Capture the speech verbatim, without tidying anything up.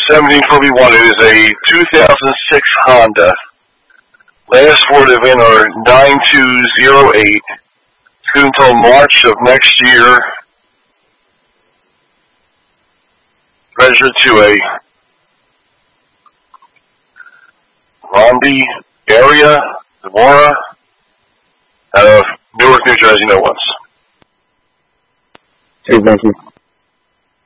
seventeen forty one. It is a two thousand six Honda. Last four to win are nine two zero eight. It's good until March of next year. Registered to a Romney area, Zamora, out of Newark, New Jersey, no once. Hey, thank you.